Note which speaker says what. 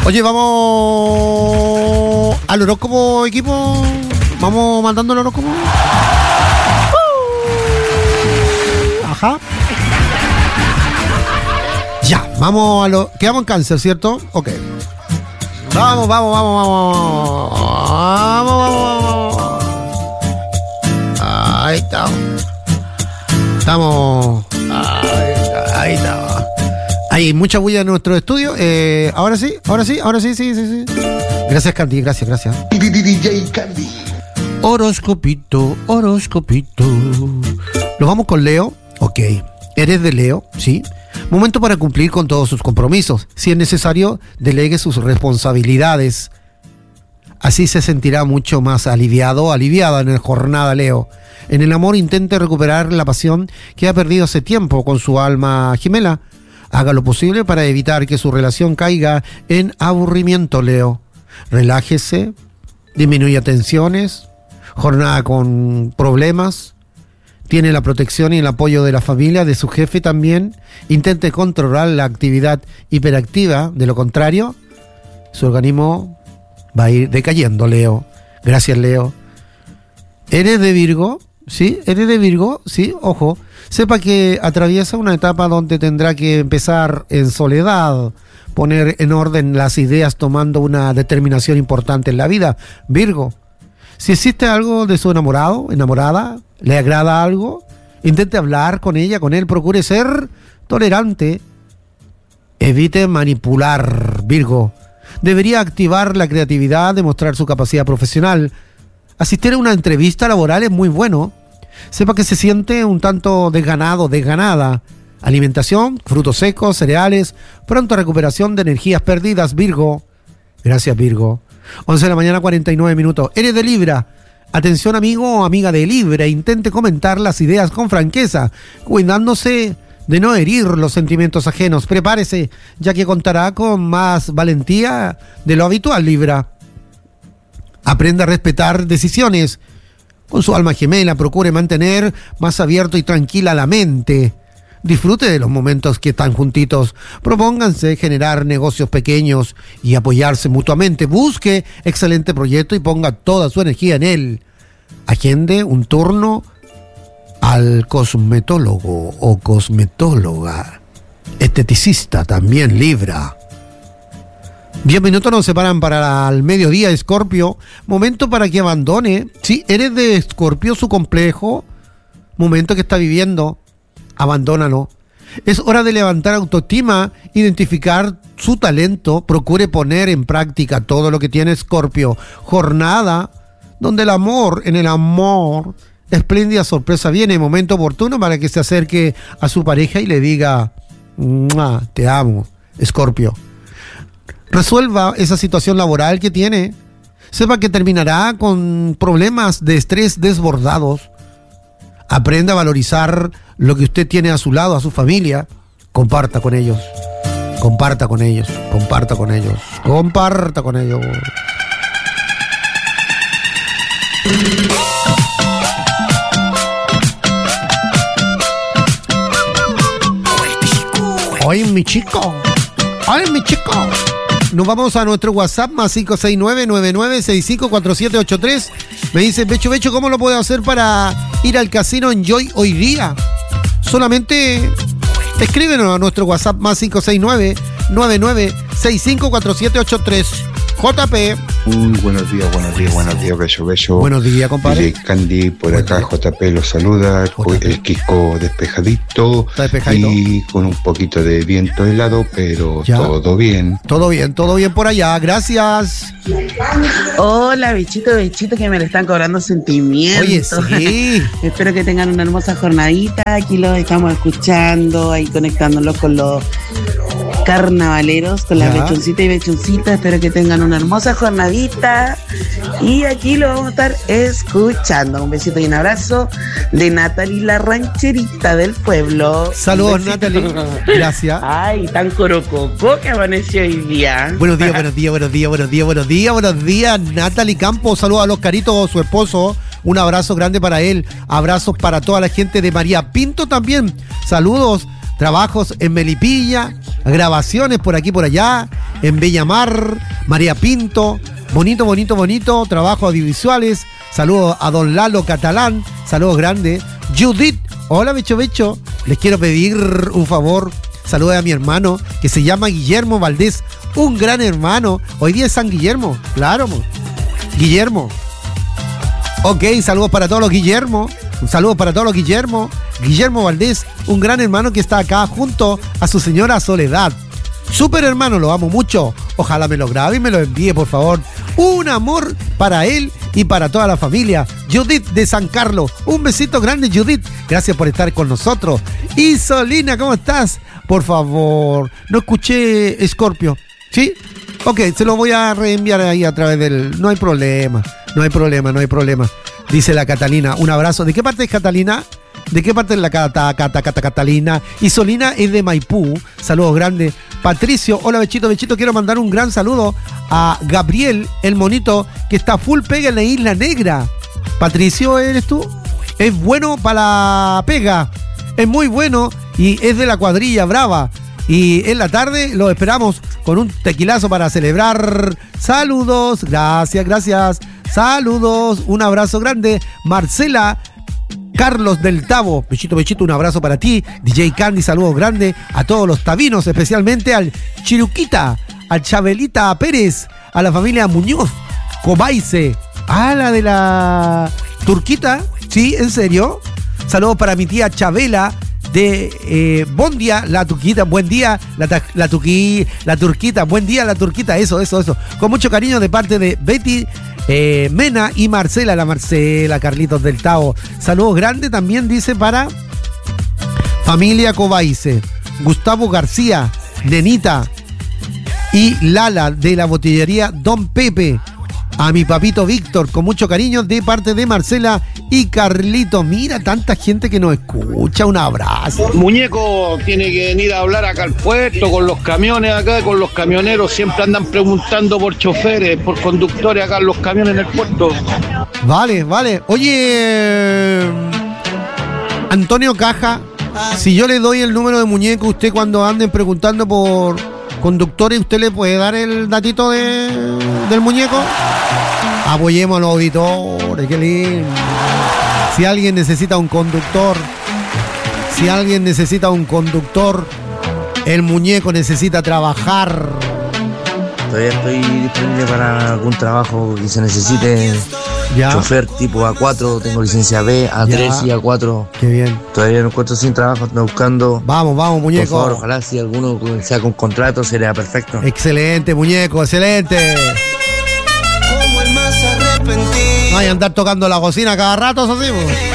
Speaker 1: Oye, vamos al horóscopo, equipo. Vamos mandando el horóscopo. Ajá. Ya, vamos a lo... Quedamos en Cáncer, ¿cierto? Ok. Vamos. Ahí está. Estamos... Ahí está. Hay mucha bulla en nuestro estudio. Ahora sí. Sí. Gracias, Candy, gracias.
Speaker 2: DJ Candy.
Speaker 1: Horóscopito. Nos vamos con Leo. Ok. ¿Eres de Leo? Sí. Momento para cumplir con todos sus compromisos. Si es necesario, delegue sus responsabilidades. Así se sentirá mucho más aliviado o aliviada en la jornada, Leo. En el amor, intente recuperar la pasión que ha perdido hace tiempo con su alma gemela. Haga lo posible para evitar que su relación caiga en aburrimiento, Leo. Relájese, disminuya tensiones, jornada con problemas. Tiene la protección y el apoyo de la familia, de su jefe también. Intente controlar la actividad hiperactiva, de lo contrario, su organismo va a ir decayendo, Leo. Gracias, Leo. ¿Eres de Virgo? ¿Sí? ¿Eres de Virgo? Sí, ojo. Sepa que atraviesa una etapa donde tendrá que empezar en soledad, poner en orden las ideas tomando una determinación importante en la vida. Virgo, si existe algo de su enamorado, enamorada, le agrada algo, intente hablar con ella, con él, procure ser tolerante. Evite manipular, Virgo. Debería activar la creatividad, demostrar su capacidad profesional. Asistir a una entrevista laboral es muy bueno. Sepa que se siente un tanto desganado, desganada. Alimentación, frutos secos, cereales, pronta recuperación de energías perdidas, Virgo. Gracias, Virgo. 11 de la mañana, 49 minutos. Eres de Libra. Atención, amigo o amiga de Libra. Intente comentar las ideas con franqueza, cuidándose de no herir los sentimientos ajenos. Prepárese, ya que contará con más valentía de lo habitual, Libra. Aprenda a respetar decisiones. Con su alma gemela, procure mantener más abierto y tranquila la mente. Disfrute de los momentos que están juntitos. Propónganse generar negocios pequeños y apoyarse mutuamente. Busque excelente proyecto y ponga toda su energía en él. Agende un turno al cosmetólogo o cosmetóloga. Esteticista también, Libra. 10 minutos nos separan para el mediodía, Escorpio. Momento para que abandone. Si eres de Escorpio, su complejo momento que está viviendo, abandónalo. Es hora de levantar autoestima, identificar su talento. Procure poner en práctica todo lo que tiene Escorpio. Jornada donde en el amor, espléndida sorpresa viene. Momento oportuno para que se acerque a su pareja y le diga: te amo, Escorpio. Resuelva esa situación laboral que tiene. Sepa que terminará con problemas de estrés desbordados. Aprenda a valorizar lo que usted tiene a su lado, a su familia. Comparta con ellos. Oye, mi chico. Nos vamos a nuestro WhatsApp más 569-9965-4783. Me dice, Becho, ¿cómo lo puedo hacer para ir al casino Enjoy hoy día? Solamente escríbenos a nuestro WhatsApp más 569-9965-4783. JP.
Speaker 2: Muy buenos días, Becho.
Speaker 1: Buenos días, compadre.
Speaker 2: DJ Candy, por acá JP los saluda. El Quisco despejadito.
Speaker 1: Está despejadito.
Speaker 2: Y con un poquito de viento helado, pero
Speaker 1: ¿ya?
Speaker 2: Todo bien.
Speaker 1: Todo bien por allá, gracias.
Speaker 3: Hola, bichito, que me le están cobrando sentimientos.
Speaker 1: Oye, sí.
Speaker 3: Espero que tengan una hermosa jornadita. Aquí los estamos escuchando, ahí conectándolos con los carnavaleros, con las bechoncitas y bechoncitas. Espero que tengan una hermosa jornadita. Y aquí lo vamos a estar escuchando. Un besito y un abrazo de Natalie, la rancherita del pueblo.
Speaker 1: Saludos, Natalie. Gracias.
Speaker 3: Ay, tan corococó que amaneció hoy día.
Speaker 1: Buenos días, Natalie Campos. Saludos a los caritos, su esposo. Un abrazo grande para él. Abrazos para toda la gente de María Pinto también. Saludos. Trabajos en Melipilla, grabaciones por aquí por allá. en Bellamar, María Pinto, bonito, trabajo audiovisuales. Saludos a don Lalo Catalán, saludos grandes. Judith, hola Becho, les quiero pedir un favor. Saludos a mi hermano que se llama Guillermo Valdés, un gran hermano. Hoy día es San Guillermo, claro, Guillermo. Ok, saludos para todos los Guillermo. Un saludo para todos los Guillermo. Guillermo Valdés, un gran hermano que está acá junto a su señora Soledad. Súper hermano, lo amo mucho. Ojalá me lo grabe y me lo envíe, por favor. Un amor para él y para toda la familia. Judith de San Carlos. Un besito grande, Judith. Gracias por estar con nosotros. Y Solina, ¿cómo estás? Por favor, no escuché Scorpio. ¿Sí? Ok, se lo voy a reenviar ahí a través del... No hay problema. Dice la Catalina. Un abrazo. ¿De qué parte es Catalina? ¿De qué parte es la Catalina? Y Solina es de Maipú. Saludos grandes. Patricio, hola Bechito. Quiero mandar un gran saludo a Gabriel, el monito, que está full pega en la Isla Negra. Patricio, ¿eres tú? Es bueno para la pega. Es muy bueno y es de la cuadrilla brava. Y en la tarde lo esperamos con un tequilazo para celebrar. Saludos, gracias. Saludos, un abrazo grande. Marcela Carlos del Tavo, Bechito, un abrazo para ti. DJ Candy, saludos grandes a todos los tabinos, especialmente al Chiruquita, al Chabelita Pérez, a la familia Muñoz, Cobaice, a la de la Turquita, ¿sí? ¿En serio? Saludos para mi tía Chabela de Bondia, la Turquita, buen día, la Turquita, buen día, la Turquita, eso. Con mucho cariño de parte de Betty Mena y Marcela, Carlitos del Tao. Saludos grandes también, dice, para familia Cobaice, Gustavo García, Nenita y Lala de la botillería Don Pepe. A mi papito Víctor, con mucho cariño de parte de Marcela y Carlitos. Mira, tanta gente que nos escucha. Un abrazo.
Speaker 4: Muñeco tiene que venir a hablar acá al puerto con los camiones acá, con los camioneros. Siempre andan preguntando por choferes, por conductores acá en los camiones en el puerto.
Speaker 1: Vale. Oye, Antonio Caja, si yo le doy el número de Muñeco, usted cuando anden preguntando por conductores, ¿usted le puede dar el datito del Muñeco? Apoyemos a los auditores, qué lindo. Si alguien necesita un conductor, el Muñeco necesita trabajar.
Speaker 5: Todavía estoy disponible para algún trabajo que se necesite.
Speaker 1: Ya.
Speaker 5: Chofer tipo A4, tengo licencia B, A3 y A4.
Speaker 1: Qué bien.
Speaker 5: Todavía me encuentro sin trabajo, ando buscando.
Speaker 1: Vamos, Muñeco.
Speaker 5: Por favor, ojalá si alguno sea con contrato sería perfecto.
Speaker 1: Excelente, Muñeco, excelente.
Speaker 6: Como el más arrepentido.
Speaker 1: No hay andar tocando la cocina cada rato, eso sí, pues.